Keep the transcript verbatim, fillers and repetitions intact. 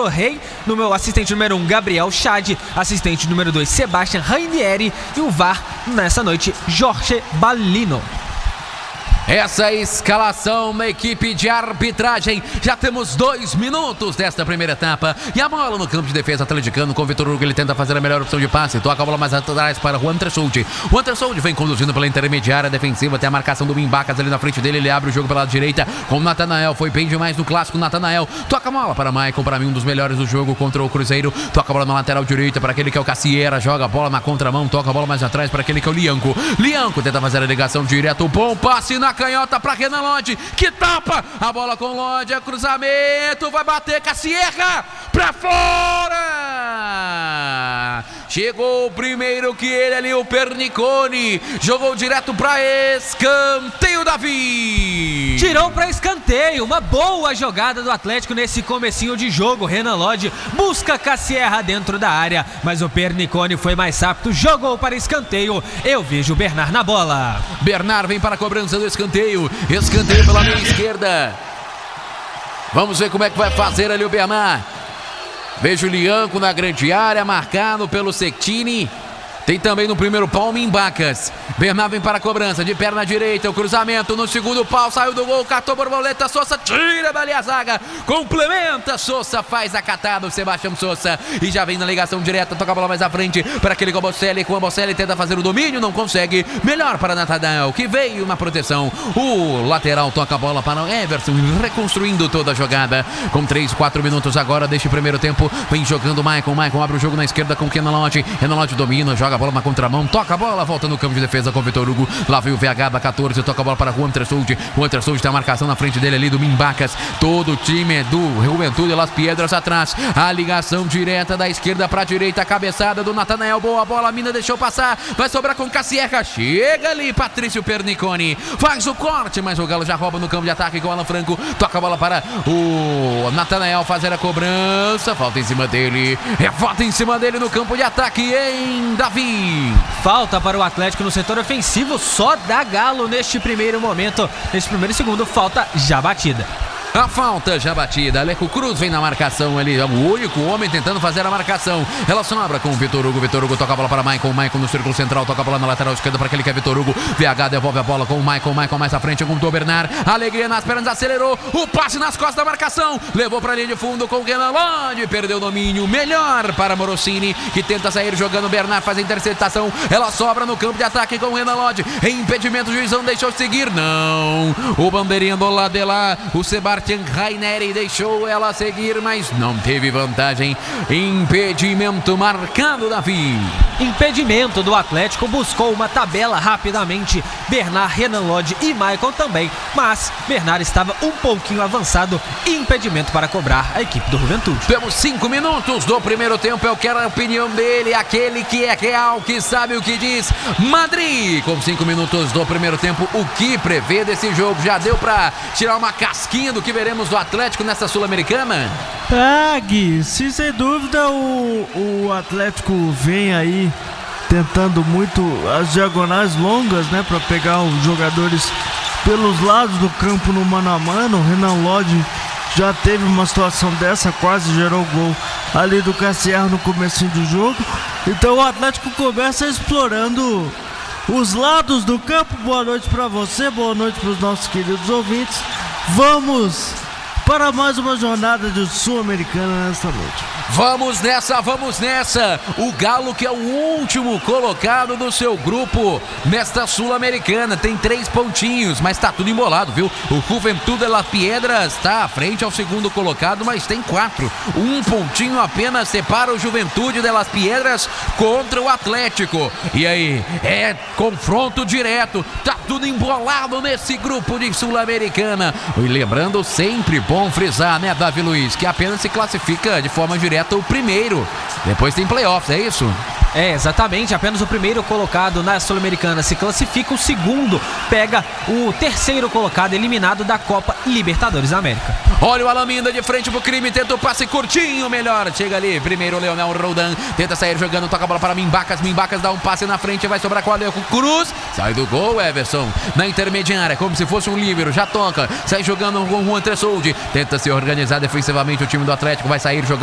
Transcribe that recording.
Leandro Rey, no meu assistente número um, Gabriel Chad, assistente número dois, Sebastian Rainieri, e o V A R nessa noite, Jorge Balino. Essa é a escalação da equipe de arbitragem. Já temos dois minutos desta primeira etapa. E a bola no campo de defesa atleticano com o Vitor Hugo. Ele tenta fazer a melhor opção de passe. Toca a bola mais atrás para o Andersold. O Andersold vem conduzindo pela intermediária defensiva até a marcação do Mimbacas ali na frente dele. Ele abre o jogo pela lado direita com o Natanael. Foi bem demais no clássico Natanael. Toca a bola para Maicon. Para mim um dos melhores do jogo contra o Cruzeiro. Toca a bola na lateral direita para aquele que é o Cassiera. Joga a bola na contramão. Toca a bola mais atrás para aquele que é o Lianco. Lianco tenta fazer a ligação direto. Bom passe na canhota para Renan Lodge, que tapa a bola com Lodge, é cruzamento, vai bater, Cassiera pra fora. Chegou o primeiro que ele ali, o Pernicone, jogou direto pra escanteio, Davi. Tirou pra escanteio, uma boa jogada do Atlético nesse comecinho de jogo. Renan Lodge busca Cassiera dentro da área, mas o Pernicone foi mais rápido, jogou para escanteio. Eu vejo o Bernard na bola. Bernard vem para a cobrança do escanteio, escanteio pela meia esquerda. Vamos ver como é que vai fazer ali o Bernard. Vejo o Lianco na grande área, marcado pelo Sectini. Tem também no primeiro pau o Mimbacas. Bernard vem para a cobrança, de perna direita, o cruzamento no segundo pau, saiu do gol, catou borboleta, Sousa tira dali a zaga, complementa, Sousa faz a catada, o Sebastião Sousa, e já vem na ligação direta, toca a bola mais à frente para aquele com o Bocelli, com o Bocelli tenta fazer o domínio, não consegue, melhor para Natanael, que veio na proteção, o lateral toca a bola para o Everson, reconstruindo toda a jogada, com três, quatro minutos agora deste primeiro tempo, vem jogando o Maicon, Maicon abre o jogo na esquerda com o Renan Lodge, Renan Lodge domina, joga a bola na contramão, toca a bola, volta no campo de defesa com o Vitor Hugo, lá vem o V H da quatorze, toca a bola para o Andersold, o Andersold tem a marcação na frente dele ali do Mimbacas, todo o time do Juventude Las Piedras atrás, a ligação direta da esquerda para a direita, a cabeçada do Natanael, boa bola, a mina deixou passar, vai sobrar com Cassiera, chega ali Patrício Pernicone, faz o corte, mas o Galo já rouba no campo de ataque com o Alan Franco, toca a bola para o Natanael fazer a cobrança, falta em cima dele, é falta em cima dele no campo de ataque em Davi. Falta para o Atlético no setor ofensivo, só dá Galo neste primeiro momento, neste primeiro e segundo, falta já batida. A falta já batida, Aleco Cruz vem na marcação ali, é o único homem tentando fazer a marcação, ela sobra com o Vitor Hugo, Vitor Hugo toca a bola para Maicon, Maicon no círculo central, toca a bola na lateral esquerda para aquele que é Vitor Hugo, V H devolve a bola com o Maicon, Maicon mais à frente com o Bernard, alegria nas pernas, acelerou, o passe nas costas da marcação, levou para a linha de fundo com o Renan Lodge, perdeu o domínio, melhor para Morosini, que tenta sair jogando, Bernard faz a interceptação, ela sobra no campo de ataque com o Renan Lodge, em impedimento, o juizão deixou seguir, não, o bandeirinha do lado de lá, o Sebastião Rainieri deixou ela seguir, mas não teve vantagem. Impedimento marcado, Davi. Impedimento do Atlético, buscou uma tabela rapidamente, Bernard, Renan Lodge e Maicon também, mas Bernard estava um pouquinho avançado, impedimento para cobrar a equipe do Juventude. Temos cinco minutos do primeiro tempo, eu quero a opinião dele, aquele que é real, que sabe o que diz, Madrid, com cinco minutos do primeiro tempo, o que prevê desse jogo? Já deu para tirar uma casquinha do que veremos do Atlético nessa Sul-Americana? Ah, Gui, se sem dúvida o, o Atlético vem aí tentando muito as diagonais longas, né, para pegar os jogadores pelos lados do campo no mano a mano. O Renan Lodge já teve uma situação dessa, quase gerou gol ali do Cassiera no comecinho do jogo. Então o Atlético começa explorando os lados do campo. Boa noite para você, boa noite para os nossos queridos ouvintes. Vamos para mais uma jornada de Sul-Americana nesta noite. Vamos nessa, vamos nessa. O Galo, que é o último colocado do seu grupo nesta Sul-Americana, tem três pontinhos, mas tá tudo embolado, viu? O Juventude Las Piedras está à frente ao segundo colocado, mas tem quatro. Um pontinho apenas separa o Juventude de Las Piedras contra o Atlético. E aí, é confronto direto. Tá tudo embolado nesse grupo de Sul-Americana. E lembrando, sempre bom frisar, né, Davi Luiz, que apenas se classifica de forma direta o primeiro. Depois tem playoffs, é isso? É, exatamente, apenas o primeiro colocado na Sul-Americana se classifica, o segundo pega o terceiro colocado eliminado da Copa Libertadores da América. Olha o Alaminda de frente pro crime, tenta o passe curtinho, melhor, chega ali, primeiro o Leonel Roldan, tenta sair jogando, toca a bola para Mimbacas, Mimbacas dá um passe na frente, vai sobrar com o Aleco Cruz, sai do gol, Everson, na intermediária, como se fosse um líbero, já toca, sai jogando com o Juan Tressoldi, tenta se organizar defensivamente o time do Atlético, vai sair jogando